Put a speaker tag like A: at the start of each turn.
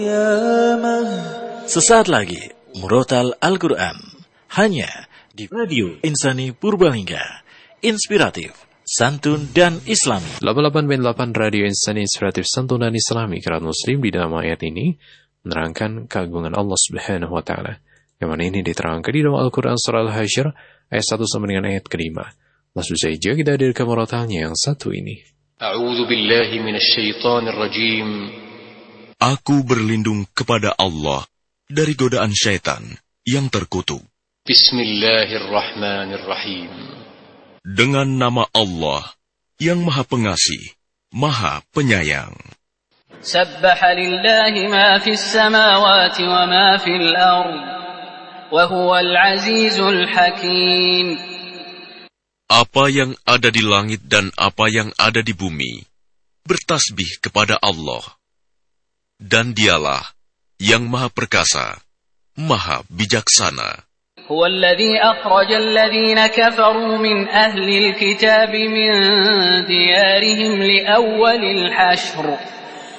A: Sesaat lagi, Murotal Al-Quran. Hanya di Radio Insani Purbalingga. Inspiratif, santun, dan islami.
B: 88.8 Radio Insani Inspiratif, Santun, dan Islami. Kerabat Muslim di dalam ayat ini menerangkan keagungan Allah Subhanahu wa Ta'ala. Yang mana ini diterangkan di dalam Al-Quran Surah Al-Hasyr ayat 1 sampai dengan ayat kelima. Langsung saja kita hadirkan murotalnya yang satu ini.
C: A'udzu billahi minasyaitonir rajim.
D: Aku berlindung kepada Allah dari godaan syaitan yang terkutuk.
C: Bismillahirrahmanirrahim.
D: Dengan nama Allah yang Maha Pengasih, Maha Penyayang.
E: Sabbaha lillahi ma fis samawati wa ma fil ard, wa huwal azizul hakim.
D: Apa yang ada di langit dan apa yang ada di bumi bertasbih kepada Allah. Dan dialah yang Maha Perkasa, Maha Bijaksana.
E: هو الذي أخرج الذين كفروا من أهل الكتاب من ديارهم لأول الحشر